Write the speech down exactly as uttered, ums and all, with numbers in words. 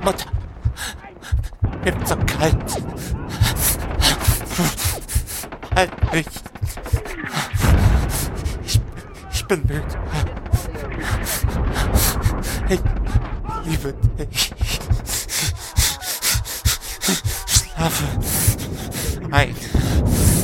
Mutter, mir wird so kalt. Halt mich. Ich, ich bin müde. Ich liebe dich. Schlafe.